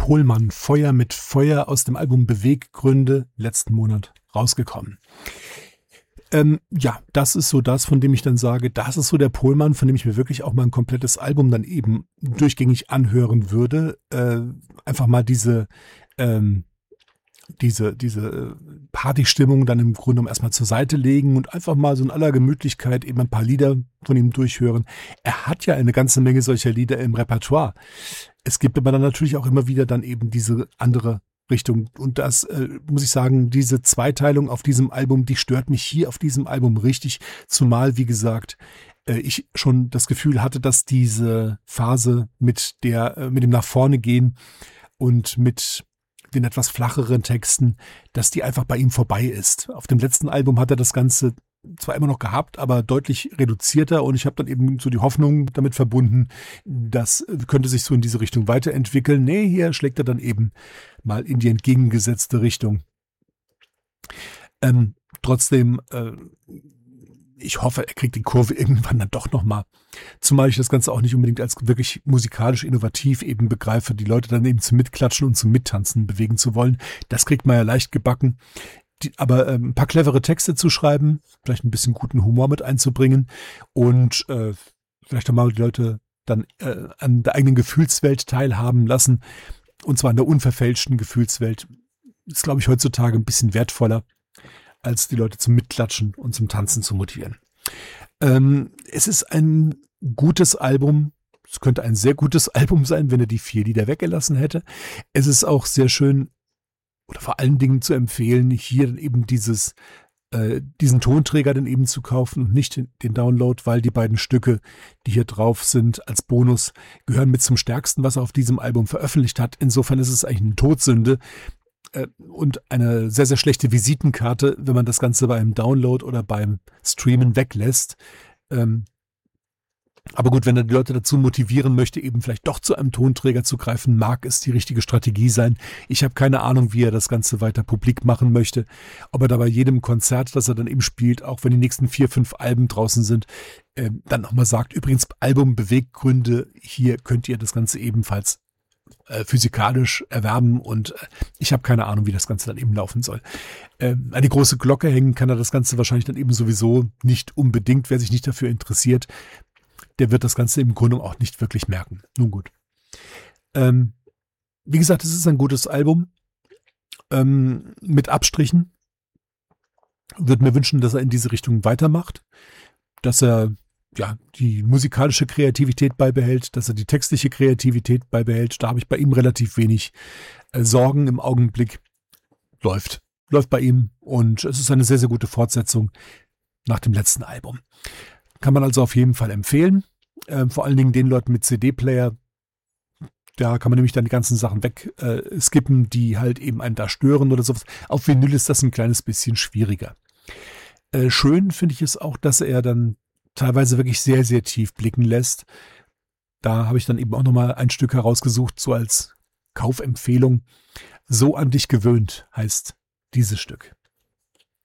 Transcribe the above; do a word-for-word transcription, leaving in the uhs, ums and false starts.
Pohlmann, Feuer mit Feuer aus dem Album Beweggründe, letzten Monat rausgekommen. Ähm, ja, das ist so das, von dem ich dann sage, das ist so der Pohlmann, von dem ich mir wirklich auch mal ein komplettes Album dann eben durchgängig anhören würde. Äh, einfach mal diese, ähm, diese, diese Partystimmung dann im Grunde genommen erstmal zur Seite legen und einfach mal so in aller Gemütlichkeit eben ein paar Lieder von ihm durchhören. Er hat ja eine ganze Menge solcher Lieder im Repertoire. Es gibt aber dann natürlich auch immer wieder dann eben diese andere Richtung. Und das, äh, muss ich sagen, diese Zweiteilung auf diesem Album, die stört mich hier auf diesem Album richtig. Zumal, wie gesagt, äh, ich schon das Gefühl hatte, dass diese Phase mit der, äh, mit dem nach vorne gehen und mit den etwas flacheren Texten, dass die einfach bei ihm vorbei ist. Auf dem letzten Album hat er das Ganze zwar immer noch gehabt, aber deutlich reduzierter, und ich habe dann eben so die Hoffnung damit verbunden, das könnte sich so in diese Richtung weiterentwickeln. Nee, hier schlägt er dann eben mal in die entgegengesetzte Richtung. Ähm, trotzdem, äh, ich hoffe, er kriegt die Kurve irgendwann dann doch nochmal. Zumal ich das Ganze auch nicht unbedingt als wirklich musikalisch innovativ eben begreife, die Leute dann eben zum Mitklatschen und zum Mittanzen bewegen zu wollen. Das kriegt man ja leicht gebacken. Die, aber ähm, ein paar clevere Texte zu schreiben, vielleicht ein bisschen guten Humor mit einzubringen und äh, vielleicht auch mal die Leute dann äh, an der eigenen Gefühlswelt teilhaben lassen, und zwar an der unverfälschten Gefühlswelt, ist, glaube ich, heutzutage ein bisschen wertvoller, als die Leute zum Mitklatschen und zum Tanzen zu motivieren. Ähm, es ist ein gutes Album. Es könnte ein sehr gutes Album sein, wenn er die vier Lieder weggelassen hätte. Es ist auch sehr schön oder vor allen Dingen zu empfehlen, hier dann eben dieses, äh, diesen Tonträger dann eben zu kaufen und nicht den, den Download, weil die beiden Stücke, die hier drauf sind als Bonus, gehören mit zum stärksten, was er auf diesem Album veröffentlicht hat. Insofern ist es eigentlich eine Todsünde, und eine sehr, sehr schlechte Visitenkarte, wenn man das Ganze beim Download oder beim Streamen weglässt. Ähm, aber gut, wenn er die Leute dazu motivieren möchte, eben vielleicht doch zu einem Tonträger zu greifen, mag es die richtige Strategie sein. Ich habe keine Ahnung, wie er das Ganze weiter publik machen möchte. Ob er da bei jedem Konzert, das er dann eben spielt, auch wenn die nächsten vier, fünf Alben draußen sind, äh, dann nochmal sagt, übrigens Album Beweggründe, hier könnt ihr das Ganze ebenfalls Äh, physikalisch erwerben, und äh, ich habe keine Ahnung, wie das Ganze dann eben laufen soll. Ähm, an die große Glocke hängen kann er das Ganze wahrscheinlich dann eben sowieso nicht unbedingt. Wer sich nicht dafür interessiert, der wird das Ganze im Grunde auch nicht wirklich merken. Nun gut. Ähm, wie gesagt, es ist ein gutes Album ähm, mit Abstrichen. Würde mir wünschen, dass er in diese Richtung weitermacht, dass er ja, die musikalische Kreativität beibehält, dass er die textliche Kreativität beibehält. Da habe ich bei ihm relativ wenig äh, Sorgen im Augenblick. Läuft. Läuft bei ihm, und es ist eine sehr, sehr gute Fortsetzung nach dem letzten Album. Kann man also auf jeden Fall empfehlen. Ähm, vor allen Dingen den Leuten mit C D-Player. Da kann man nämlich dann die ganzen Sachen weg äh, skippen, die halt eben einen da stören oder sowas. Auf Vinyl ist das ein kleines bisschen schwieriger. Äh, schön finde ich es auch, dass er dann teilweise wirklich sehr, sehr tief blicken lässt. Da habe ich dann eben auch nochmal ein Stück herausgesucht, so als Kaufempfehlung. So an dich gewöhnt heißt dieses Stück.